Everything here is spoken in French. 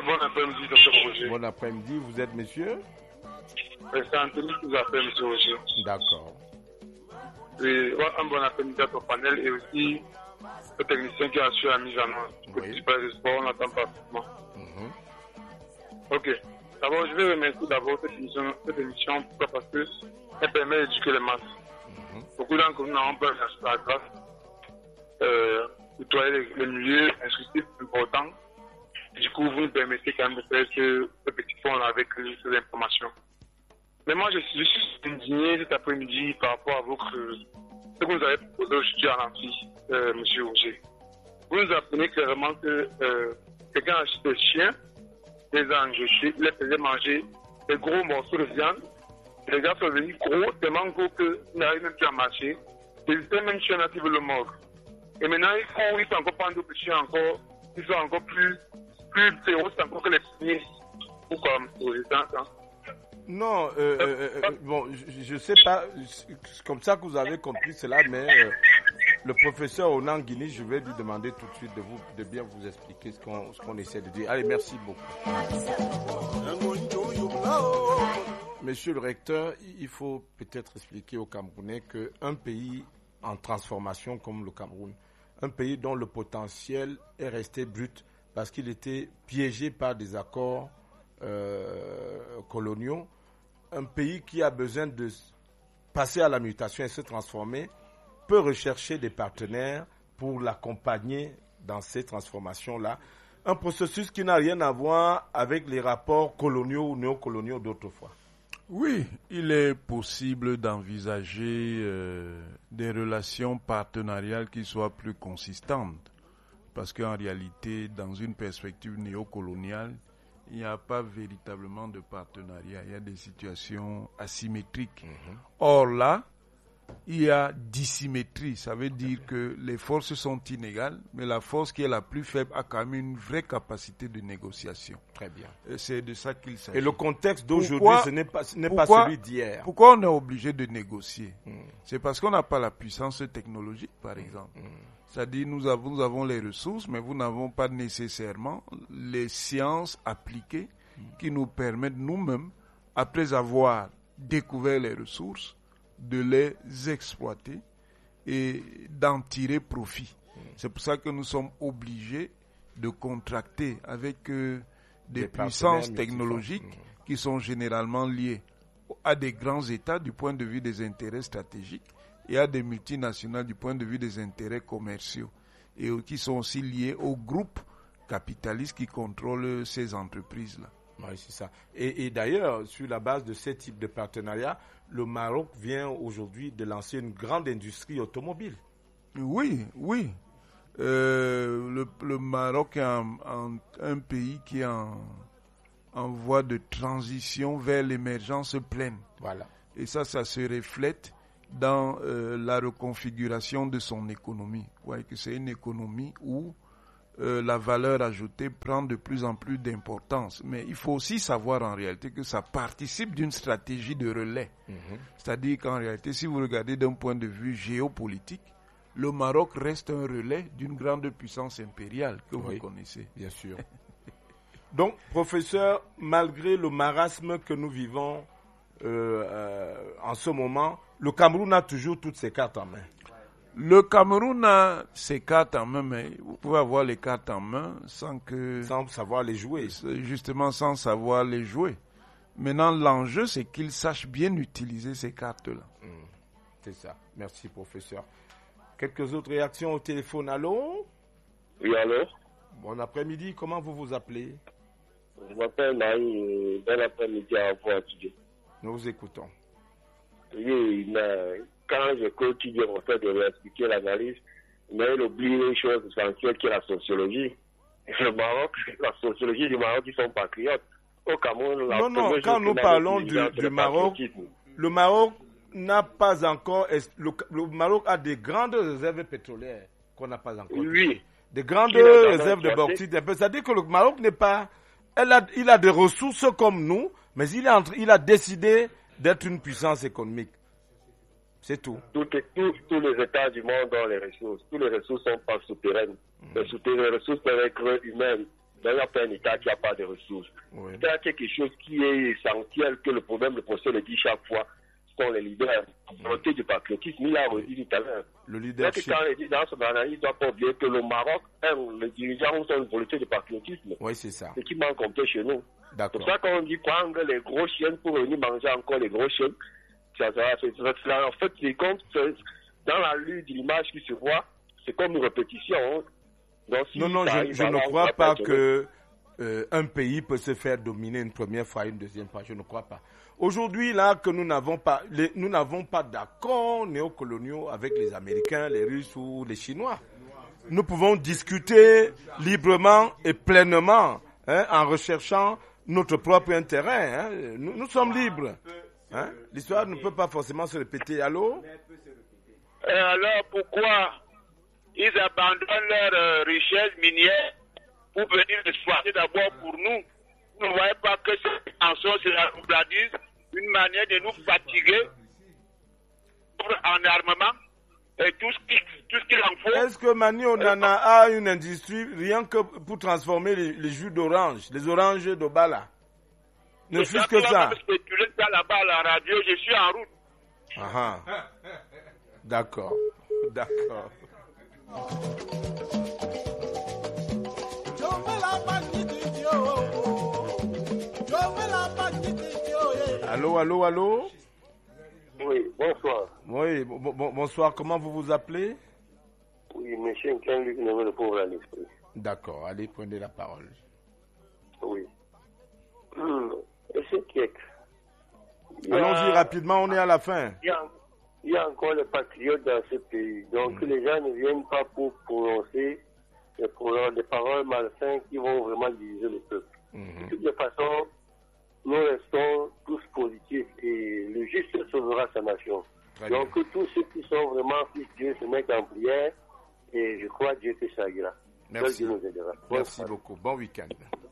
bon après-midi, Dr. Roger. Bon après-midi, vous êtes monsieur? C'est Anthony qui vous appelle, monsieur Roger. D'accord. Oui, un bon après-midi à ton panel et aussi au technicien qui assure la mise en œuvre. Oui. Le sport, on attend parfaitement. Ok. D'abord, je vais remercier d'abord cette émission. Pourquoi? Parce qu'elle permet d'éduquer les masses. Beaucoup d'entre nous n'avons pas la grâce côtoyer les milieux instructifs importants. Du coup, vous nous permettez quand même de faire ce petit fond avec ces informations. Mais moi, je suis indigné cet après-midi par rapport à ce que vous avez proposé aujourd'hui à l'amphi, monsieur Roger. Vous nous apprenez clairement que quelqu'un achète des chiens, les a engraissés, les faisait manger des gros morceaux de viande. Les gars sont devenus gros, tellement gros qu'ils n'arrivent même plus à marcher. Ils étaient même chiens natifs le mort. Et maintenant, ils sont encore pas d'autres chiens encore, ils sont encore plus féroces encore que les premiers. Pourquoi, monsieur Roger? Non, bon, je sais pas, c'est comme ça que vous avez compris cela, mais le professeur Onan Guini, je vais lui demander tout de suite de bien vous expliquer ce qu'on essaie de dire. Allez, merci beaucoup. Monsieur le recteur, il faut peut-être expliquer aux Camerounais qu'un pays en transformation comme le Cameroun, un pays dont le potentiel est resté brut parce qu'il était piégé par des accords coloniaux, un pays qui a besoin de passer à la mutation et se transformer, peut rechercher des partenaires pour l'accompagner dans ces transformations-là. Un processus qui n'a rien à voir avec les rapports coloniaux ou néocoloniaux d'autrefois. Oui, il est possible d'envisager des relations partenariales qui soient plus consistantes. Parce qu'en réalité, dans une perspective néocoloniale, il n'y a pas véritablement de partenariat. Il y a des situations asymétriques. Or là, il y a dissymétrie. Ça veut dire que les forces sont inégales, mais la force qui est la plus faible a quand même une vraie capacité de négociation. Très bien. Et c'est de ça qu'il s'agit. Et le contexte d'aujourd'hui, ce n'est pas celui d'hier. Pourquoi on est obligé de négocier? C'est parce qu'on n'a pas la puissance technologique, par exemple. C'est-à-dire nous avons les ressources, mais nous n'avons pas nécessairement les sciences appliquées qui nous permettent nous-mêmes, après avoir découvert les ressources, de les exploiter et d'en tirer profit. C'est pour ça que nous sommes obligés de contracter avec des puissances technologiques qui sont généralement liées à des grands États du point de vue des intérêts stratégiques et à des multinationales du point de vue des intérêts commerciaux et qui sont aussi liés aux groupes capitalistes qui contrôlent ces entreprises-là. Oui, c'est ça. Et d'ailleurs, sur la base de ce type de partenariat, le Maroc vient aujourd'hui de lancer une grande industrie automobile. Oui. Le Maroc est un pays qui est en voie de transition vers l'émergence pleine. Voilà. Et ça se reflète dans la reconfiguration de son économie. Vous voyez que c'est une économie où la valeur ajoutée prend de plus en plus d'importance. Mais il faut aussi savoir en réalité que ça participe d'une stratégie de relais. C'est-à-dire qu'en réalité, si vous regardez d'un point de vue géopolitique, le Maroc reste un relais d'une grande puissance impériale que vous connaissez. Bien sûr. Donc, professeur, malgré le marasme que nous vivons en ce moment, le Cameroun a toujours toutes ses cartes en main. Le Cameroun a ses cartes en main, mais vous pouvez avoir les cartes en main sans savoir les jouer. Justement, sans savoir les jouer. Maintenant, l'enjeu, c'est qu'il sache bien utiliser ces cartes-là. C'est ça. Merci, professeur. Quelques autres réactions au téléphone. Allô? Oui, allô? Bon après-midi. Comment vous vous appelez? Je m'appelle Maï. Bon après-midi à vous, étudier. Nous vous écoutons. Oui, mais quand je continue en fait de lui expliquer l'analyse, mais il oublie une chose essentielle qui est la sociologie. Le Maroc, la sociologie du Maroc, ils sont patriotes. Au Cameroun, quand nous parlons du Maroc, le Maroc n'a pas encore... Le Maroc a des grandes réserves pétrolières qu'on n'a pas encore. Oui. Des grandes réserves de bauxite. C'est-à-dire que le Maroc n'est pas... Il a des ressources comme nous, mais il a décidé d'être une puissance économique. C'est tout. Tous les États du monde ont les ressources. Toutes les ressources sont pas souterraines. Les ressources peuvent être humaines, il n'y a pas un État qui n'a pas de ressources. Oui. Il y a quelque chose qui est essentiel, que le professeur le dit chaque fois, ce sont les leaders. La volonté du patriotisme, il a redit tout à l'heure. Le leadership. Quand il dit dans son analyse, il ne doit pas oublier que le Maroc, les dirigeants ont une volonté de patriotisme. Oui, c'est ça. Ce qui manque un peu chez nous. C'est D'accord. pour ça qu'on dit prendre les gros chiens pour venir manger encore les gros chiens. En fait, c'est comme dans la lutte de l'image qui se voit, c'est comme une répétition. Hein. Donc, si Non, je ne crois pas que un pays peut se faire dominer une première fois, une deuxième fois. Je ne crois pas. Aujourd'hui, là, que nous n'avons pas d'accords néocoloniaux avec les Américains, les Russes ou les Chinois. Nous pouvons discuter librement et pleinement, hein, en recherchant notre propre intérêt. Hein. Nous sommes libres. Hein. L'histoire ne peut pas forcément se répéter. Allô? Et alors, pourquoi ils abandonnent leur richesse minière pour venir exploiter d'abord pour nous? Vous ne voyez pas que cette tension, c'est la roubladise, une manière de nous fatiguer en armement et tout ce qu'il en faut. Est-ce que Mani Onana a une industrie rien que pour transformer les jus d'orange, les oranges d'Obala? Ne fût-ce que ça. Je spéculer ça là-bas à la radio, je suis en route. Ah, d'accord. D'accord. Allô? Oui, bonsoir. Oui, bonsoir. Comment vous vous appelez? Oui, monsieur Nkenluc Nommé, le pauvre à l'esprit. D'accord, allez, prenez la parole. Oui. Et c'est qui est... Allons-y rapidement, on est à la fin. Il y a encore les patriotes dans ce pays. Donc les gens ne viennent pas pour prononcer des paroles malsaines qui vont vraiment diviser le peuple. De toute façon, nous restons tous positifs et le juste sauvera sa nation. Donc tous ceux qui sont vraiment fils de Dieu se mettent en prière et je crois que Dieu te saluera. Merci. Dieu nous aidera. Merci beaucoup. Bon week-end.